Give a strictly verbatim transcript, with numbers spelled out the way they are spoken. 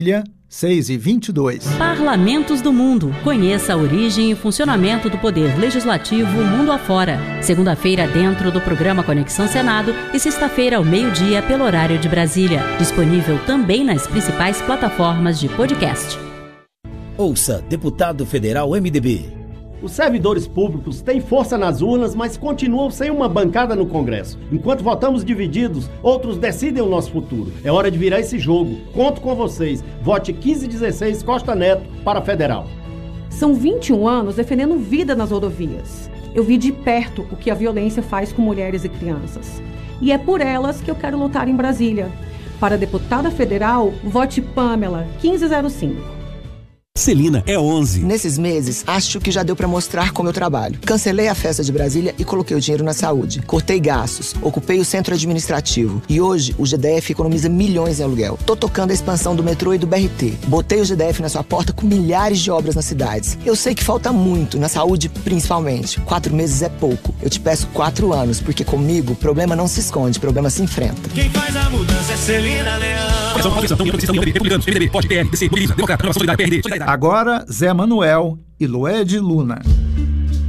seis e vinte e dois. Parlamentos do Mundo. Conheça a origem e funcionamento do Poder Legislativo mundo afora. Segunda-feira dentro do programa Conexão Senado e sexta-feira ao meio-dia pelo horário de Brasília. Disponível também nas principais plataformas de podcast. Ouça Deputado Federal M D B. Os servidores públicos têm força nas urnas, mas continuam sem uma bancada no Congresso. Enquanto votamos divididos, outros decidem o nosso futuro. É hora de virar esse jogo. Conto com vocês. Vote quinze dezesseis Costa Neto para federal. São vinte e um anos defendendo vida nas rodovias. Eu vi de perto o que a violência faz com mulheres e crianças. E é por elas que eu quero lutar em Brasília. Para deputada federal, vote Pamela quinze zero cinco. Celina é onze. Nesses meses, acho que já deu pra mostrar como eu trabalho. Cancelei a festa de Brasília e coloquei o dinheiro na saúde. Cortei gastos, ocupei o centro administrativo. E hoje, o G D F economiza milhões em aluguel. Tô tocando a expansão do metrô e do B R T. Botei o G D F na sua porta com milhares de obras nas cidades. Eu sei que falta muito, na saúde principalmente. Quatro meses é pouco. Eu te peço quatro anos, porque comigo, problema não se esconde, problema se enfrenta. Quem faz a mudança é Celina Leão. Agora, Zé Manuel e Loed Luna.